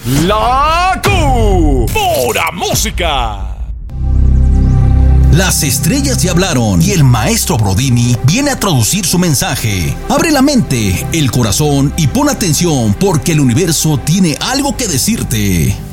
La Q. Pura música. Las estrellas ya hablaron y el maestro Brodini viene a traducir su mensaje. Abre la mente, el corazón y pon atención porque el universo tiene algo que decirte.